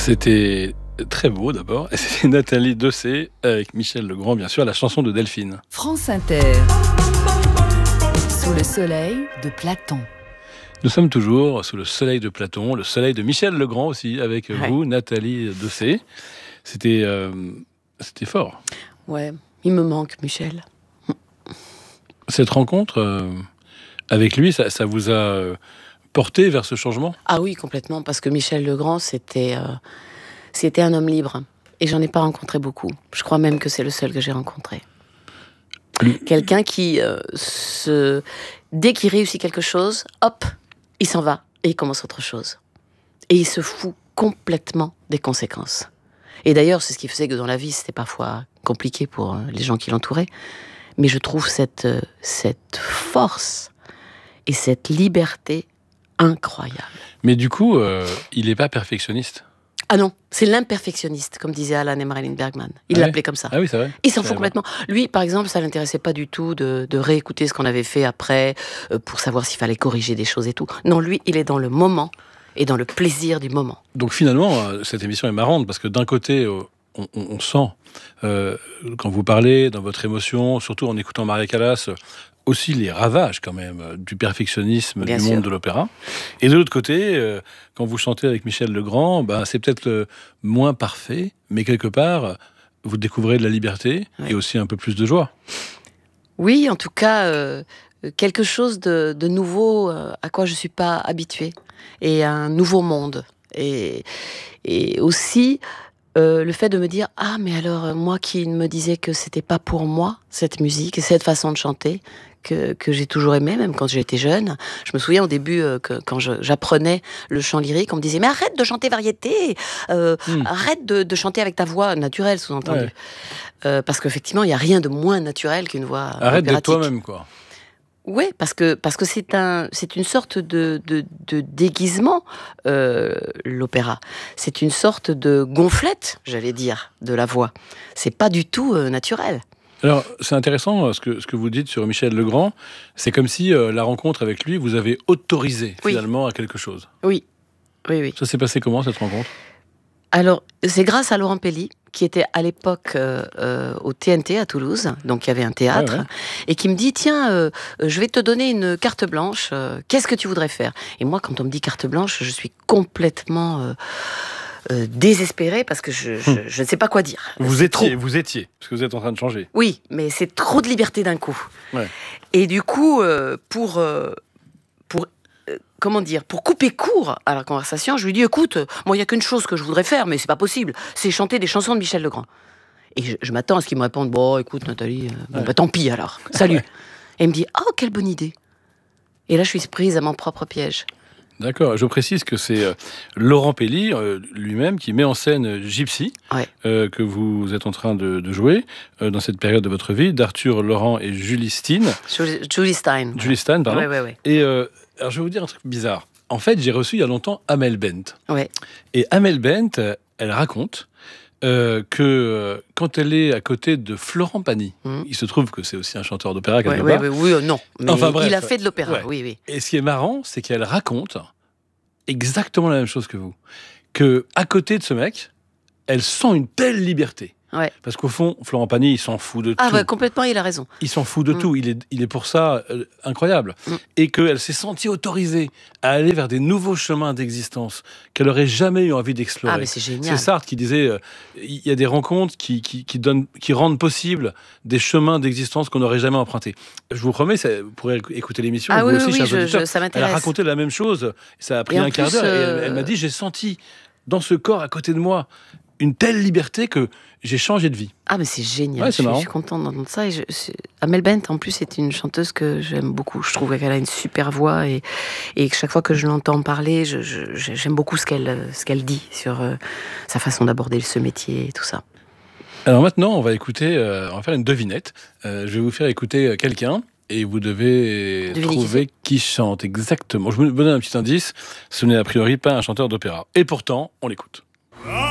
C'était très beau d'abord. Et c'était Nathalie Dessay avec Michel Legrand, bien sûr, la chanson de Delphine. France Inter. Sous le soleil de Platon. Nous sommes toujours sous le soleil de Platon, le soleil de Michel Legrand aussi, avec vous, Nathalie Dessay. C'était fort. Ouais, il me manque, Michel. Cette rencontre avec lui, ça vous a porté vers ce changement ? Ah oui, complètement, parce que Michel Legrand, c'était un homme libre. Et j'en ai pas rencontré beaucoup. Je crois même que c'est le seul que j'ai rencontré. Quelqu'un qui, dès qu'il réussit quelque chose, hop, il s'en va et il commence autre chose. Et il se fout complètement des conséquences. Et d'ailleurs, c'est ce qui faisait que dans la vie, c'était parfois compliqué pour les gens qui l'entouraient. Mais je trouve cette force et cette liberté incroyable. Mais du coup, il n'est pas perfectionniste. Ah non, c'est l'imperfectionniste, comme disait Alan et Marilyn Bergman. Il l'appelait comme ça. Ah oui, c'est vrai. Il s'en fout complètement. Lui, par exemple, ça l'intéressait pas du tout de réécouter ce qu'on avait fait après, pour savoir s'il fallait corriger des choses et tout. Non, lui, il est dans le moment et dans le plaisir du moment. Donc finalement, cette émission est marrante, parce que d'un côté, on sent, quand vous parlez, dans votre émotion, surtout en écoutant Maria Callas, aussi les ravages quand même du perfectionnisme du monde de l'opéra. Et de l'autre côté, quand vous chantez avec Michel Legrand, c'est peut-être moins parfait, mais quelque part, vous découvrez de la liberté et aussi un peu plus de joie. Oui, en tout cas, quelque chose de nouveau à quoi je ne suis pas habituée. Et un nouveau monde. Et aussi le fait de me dire « Ah, mais alors, moi qui me disais que c'était pas pour moi, cette musique et cette façon de chanter, que j'ai toujours aimé, même quand j'étais jeune. » Je me souviens au début, quand j'apprenais le chant lyrique, on me disait « Mais arrête de chanter variété, arrête de chanter avec ta voix naturelle, sous-entendu. » Parce qu'effectivement, il n'y a rien de moins naturel qu'une voix Arrête opératique. d'être toi-même, quoi. Oui, parce que c'est une sorte de déguisement, l'opéra. C'est une sorte de gonflette, j'allais dire, de la voix. C'est pas du tout naturel. Alors, c'est intéressant ce que vous dites sur Michel Legrand. C'est comme si la rencontre avec lui vous avait autorisé finalement à quelque chose. Oui. Ça s'est passé comment, cette rencontre ? Alors, c'est grâce à Laurent Pelli, qui était à l'époque au TNT à Toulouse, donc il y avait un théâtre, et qui me dit « Tiens, je vais te donner une carte blanche, qu'est-ce que tu voudrais faire ?» Et moi, quand on me dit carte blanche, je suis complètement désespérée, parce que je ne sais pas quoi dire. Vous étiez, parce que vous êtes en train de changer. Oui, mais c'est trop de liberté d'un coup. Ouais. Et du coup, pour couper court à la conversation, je lui dis « Écoute, moi, il n'y a qu'une chose que je voudrais faire, mais c'est pas possible, c'est chanter des chansons de Michel Legrand. » Et je m'attends à ce qu'il me réponde « Bon, écoute, Nathalie, tant pis alors, salut. » Et il me dit « Oh, quelle bonne idée !» Et là, je suis prise à mon propre piège. D'accord, je précise que c'est Laurent Pelli lui-même qui met en scène Gypsy, que vous êtes en train de jouer dans cette période de votre vie, d'Arthur Laurent et Julie Stein. Julie Stein. Julie Stein, pardon. Oui. Et alors je vais vous dire un truc bizarre. En fait, j'ai reçu il y a longtemps Amel Bent. Ouais. Et Amel Bent, elle raconte que quand elle est à côté de Florent Pagny, il se trouve que c'est aussi un chanteur d'opéra quelque part. Non. Mais enfin, bref, il a fait de l'opéra, oui. Et ce qui est marrant, c'est qu'elle raconte exactement la même chose que vous. Que à côté de ce mec, elle sent une telle liberté. Ouais. Parce qu'au fond, Florent Pagny, il s'en fout de tout. Ah ouais, complètement, il a raison. Il s'en fout de tout. Il est pour ça incroyable. Et qu'elle s'est sentie autorisée à aller vers des nouveaux chemins d'existence qu'elle n'aurait jamais eu envie d'explorer. Ah, mais c'est génial. C'est Sartre qui disait il y a des rencontres qui rendent possible des chemins d'existence qu'on n'aurait jamais empruntés. Je vous promets, vous pourrez écouter l'émission. Ah vous aussi, chers ça auditeurs. m'intéresse. Elle a raconté la même chose. Ça a pris un quart d'heure. Et elle m'a dit j'ai senti dans ce corps à côté de moi une telle liberté que j'ai changé de vie. Ah, mais c'est génial, ouais, je suis contente d'entendre ça. Amel Bent, en plus, c'est une chanteuse que j'aime beaucoup. Je trouve qu'elle a une super voix et chaque fois que je l'entends parler, j'aime beaucoup ce qu'elle dit sur sa façon d'aborder ce métier et tout ça. Alors maintenant, on va faire une devinette. Je vais vous faire écouter quelqu'un et vous devez trouver qui chante exactement. Je vais vous donner un petit indice. Ce n'est a priori pas un chanteur d'opéra. Et pourtant, on l'écoute.